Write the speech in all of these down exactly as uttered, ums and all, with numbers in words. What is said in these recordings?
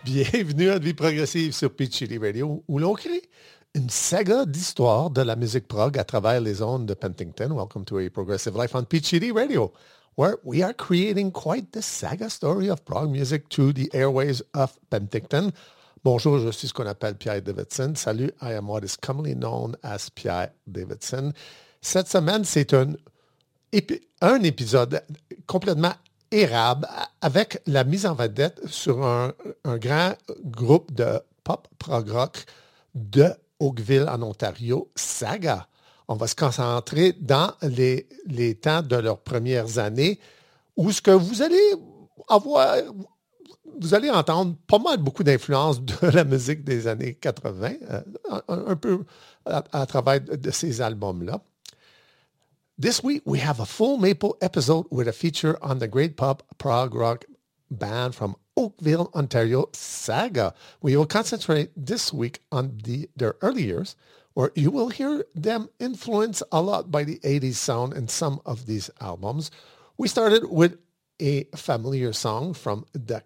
Bienvenue à Vie progressive sur Peach Chili Radio, où l'on crée une saga d'histoire de la musique prog à travers les ondes de Penticton. Welcome to A Progressive Life on Peach Chili Radio, where we are creating quite the saga story of prog music through the airways of Penticton. Bonjour, je suis ce qu'on appelle Pierre Davidson. Salut, I am what is commonly known as Pierre Davidson. Cette semaine, c'est un, épi- un épisode complètement érable avec la mise en vedette sur un, un grand groupe de pop prog rock de Oakville en Ontario, Saga. On va se concentrer dans les, les temps de leurs premières années où ce que vous allez avoir, vous allez entendre pas mal beaucoup d'influences de la musique des années quatre-vingt, euh, un, un peu à, à travers de ces albums-là. This week, we have a full Maple episode with a feature on the great pop prog rock band from Oakville, Ontario, Saga. We will concentrate this week on the, their early years, where you will hear them influenced a lot by the eighties sound in some of these albums. We started with a familiar song from, the,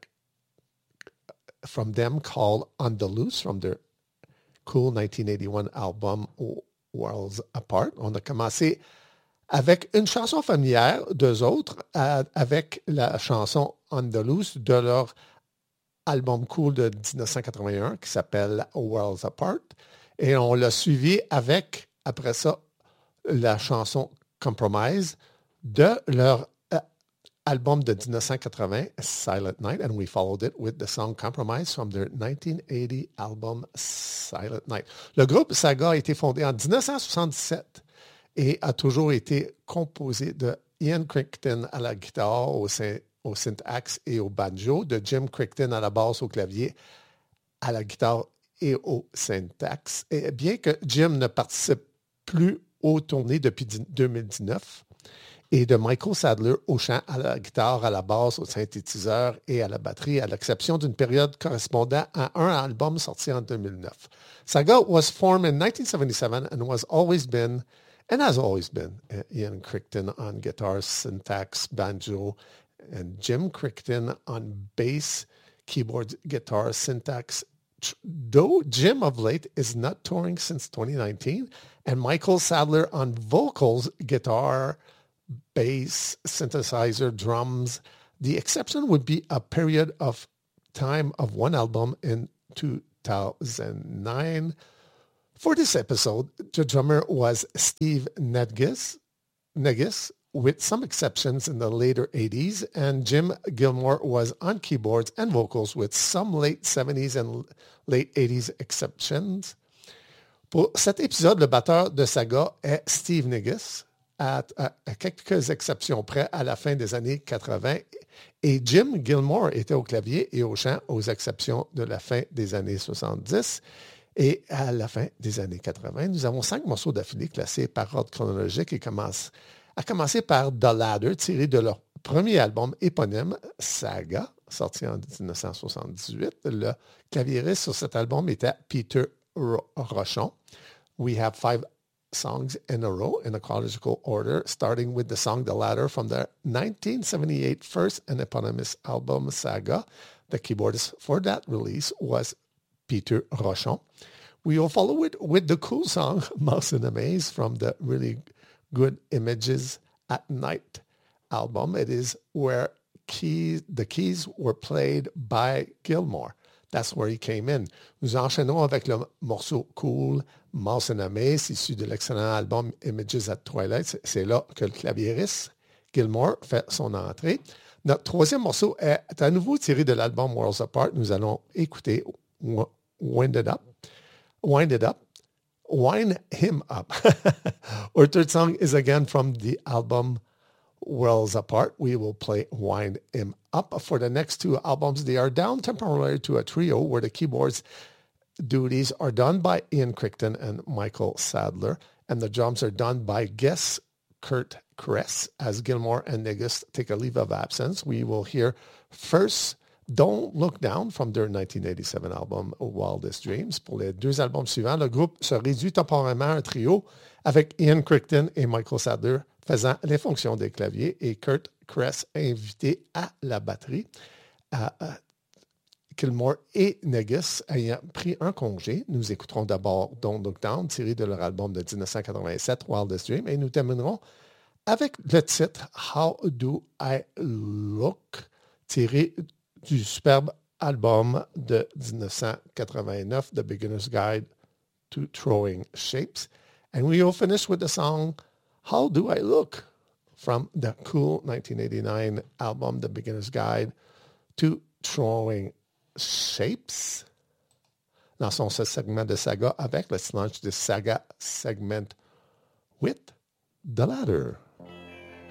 from them called On the Loose from their cool nineteen eighty-one album Worlds Apart. On a commencé avec une chanson familière d'eux autres, euh, avec la chanson On the Loose de leur album cool de dix-neuf cent quatre-vingt-un qui s'appelle Worlds Apart. Et on l'a suivi avec, après ça, la chanson Compromise de leur euh, album de dix-neuf cent quatre-vingts, Silent Night. And we followed it with the song Compromise from their nineteen eighty album Silent Night. Le groupe Saga a été fondé en dix-neuf cent soixante-dix-sept et a toujours été composé de Ian Crichton à la guitare, au, au syntax et au banjo, de Jim Crichton à la basse, au clavier, à la guitare et au syntax. Et bien que Jim ne participe plus aux tournées depuis deux mille dix-neuf, et de Michael Sadler au chant, à la guitare, à la basse, au synthétiseur et à la batterie, à l'exception d'une période correspondant à un album sorti en deux mille neuf. Saga was formed in nineteen seventy-seven and was always been and has always been uh, Ian Crichton on guitar, syntax, banjo, and Jim Crichton on bass, keyboards, guitar, syntax. Though Jim of late is not touring since twenty nineteen, and Michael Sadler on vocals, guitar, bass, synthesizer, drums. The exception would be a period of time of one album in two thousand nine. For this episode, the drummer was Steve Nedges, Negis, with some exceptions in the later eighties, and Jim Gilmore was on keyboards and vocals with some late seventies and late eighties exceptions. Pour cet épisode, le batteur de Saga est Steve Negis, à, à, à quelques exceptions près à la fin des années quatre-vingts, et Jim Gilmore était au clavier et au chant aux exceptions de la fin des années soixante-dix. Et à la fin des années quatre-vingts, nous avons cinq morceaux d'affilée classés par ordre chronologique et commence, à commencer par The Ladder, tiré de leur premier album éponyme, Saga, sorti en dix-neuf cent soixante-dix-huit. Le claviériste sur cet album était Peter Ro- Rochon. We have five songs in a row in a chronological order, starting with the song The Ladder from their nineteen seventy-eight first and eponymous album, Saga. The keyboardist for that release was Peter Rochon. We will follow it with the cool song Mouse in a Maze from the really good Images at Night album. It is where keys, the keys were played by Gilmore. That's where he came in. Nous enchaînons avec le morceau cool Mouse in a Maze, issu de l'excellent album Images at Twilight. C'est là que le claviériste Gilmore fait son entrée. Notre troisième morceau est à nouveau tiré de l'album Worlds Apart. Nous allons écouter Wind It Up, Wind It Up, Wind Him Up. Our third song is again from the album Worlds Apart. We will play Wind Him Up. For the next two albums, they are down temporarily to a trio where the keyboards duties are done by Ian Crichton and Michael Sadler, and the drums are done by guest Kurt Kress as Gilmore and Negis take a leave of absence. We will hear first Don't Look Down from their nineteen eighty-seven album Wildest Dreams. Pour les deux albums suivants, le groupe se réduit temporairement à un trio avec Ian Crichton et Michael Sadler faisant les fonctions des claviers et Kurt Kress invité à la batterie. À, à, Kilmore et Negus ayant pris un congé. Nous écouterons d'abord Don't Look Down, tiré de leur album de dix-neuf cent quatre-vingt-sept, Wildest Dream, et nous terminerons avec le titre How Do I Look, tiré du superbe album de dix-neuf cent quatre-vingt-neuf, The Beginner's Guide to Throwing Shapes. And we will finish with the song How Do I Look from the cool nineteen eighty-nine album, The Beginner's Guide to Throwing Shapes. Lançons ce segment de saga avec. Let's launch this saga segment with The Ladder.